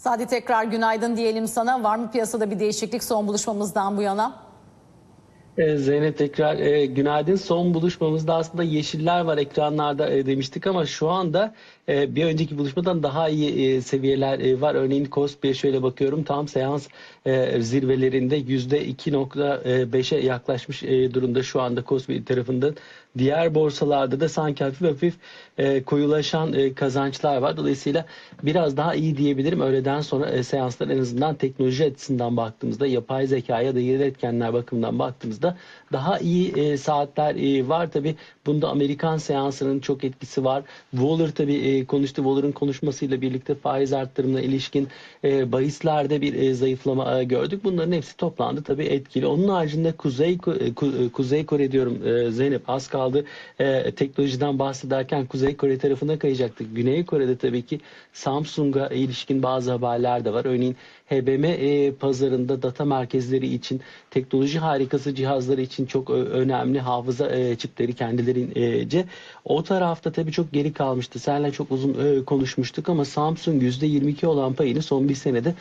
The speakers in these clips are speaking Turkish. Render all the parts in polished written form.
Sadi, tekrar günaydın diyelim sana. Var mı piyasada bir değişiklik son buluşmamızdan bu yana? Zeynep, tekrar günaydın. Son buluşmamızda aslında yeşiller var ekranlarda demiştik ama şu anda bir önceki buluşmadan daha iyi seviyeler var. Örneğin KOSPI'ye şöyle bakıyorum, tam seans zirvelerinde %2,5'e yaklaşmış durumda şu anda KOSPI tarafında. Diğer borsalarda da sanki hafif hafif koyulaşan kazançlar var. Dolayısıyla biraz daha iyi diyebilirim. Öğleden sonra seanslar, en azından teknoloji açısından baktığımızda, yapay zeka ya da yerel etkenler bakımından baktığımızda daha iyi saatler var. Tabi bunda Amerikan seansının çok etkisi var. Waller tabi konuştu. Waller'ın konuşmasıyla birlikte faiz arttırımına ilişkin bahislerde bir zayıflama gördük. Bunların hepsi toplandı tabi etkili. Onun haricinde Kuzey Kore diyorum Zeynep, az kaldı. Teknolojiden bahsederken Kuzey Kore tarafına kayacaktık. Güney Kore'de tabii ki Samsung'a ilişkin bazı haberler de var. Örneğin HBM pazarında data merkezleri için, teknoloji harikası cihazları için çok önemli hafıza çipleri kendilerince. O tarafta tabii çok geri kalmıştı. Seninle çok uzun konuşmuştuk ama Samsung %22 olan payını son bir senede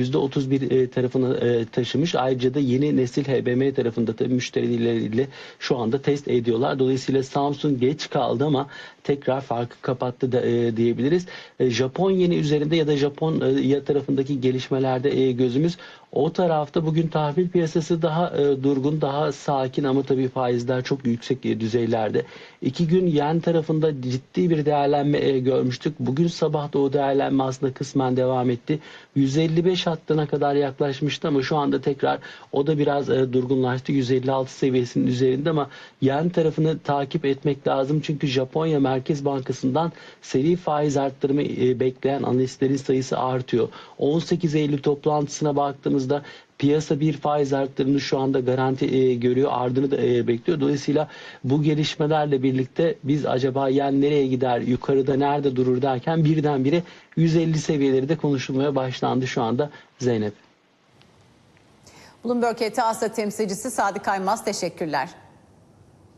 %31 tarafına taşımış. Ayrıca da yeni nesil HBM tarafında tabii müşterileriyle şu anda test ediyorlar. Dolayısıyla Samsung geç kaldı ama tekrar farkı kapattı da diyebiliriz. Japon yeni üzerinde ya da Japonya tarafındaki gelişmelerde gözümüz o tarafta. Bugün tahvil piyasası daha durgun, daha sakin ama tabii faizler çok yüksek düzeylerde. 2 gün yen tarafında ciddi bir değerlenme görmüştük. Bugün sabah da o değerlenme aslında kısmen devam etti. 155 hattına kadar yaklaşmıştı ama şu anda tekrar o da biraz durgunlaştı. 156 seviyesinin üzerinde ama yen tarafını takip etmek lazım. Çünkü Japonya Merkez Bankası'ndan seri faiz arttırımı bekleyen analistlerin sayısı artıyor. 18 Eylül toplantısına baktığımızda piyasa bir faiz arttırımını şu anda garanti görüyor. Ardını da bekliyor. Dolayısıyla bu gelişmelerle birlikte biz acaba yen nereye gider, yukarıda nerede durur derken birdenbire 150 seviyeleri de konuşulmaya başlandı şu anda Zeynep. Bloomberg ET Asya temsilcisi Sadi Kaymaz, teşekkürler.